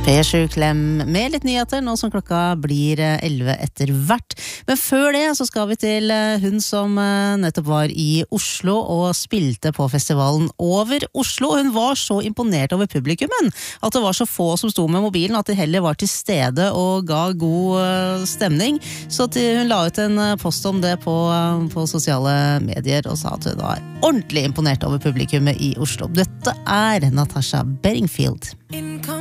P7 Klem med litt nyheter, nå som klokka blir 11 etter hvert. Men før det så skal vi til hun som nettopp var i Oslo og spilte på festivalen Over Oslo. Hun var så imponert over publikummen at det var så få som sto med mobilen at de heller var til stede og ga god stemning. Så hun la ut en post om det på sosiale medier og sa at hun var ordentlig imponert over publikummet i Oslo. Dette er Natasha Bedingfield.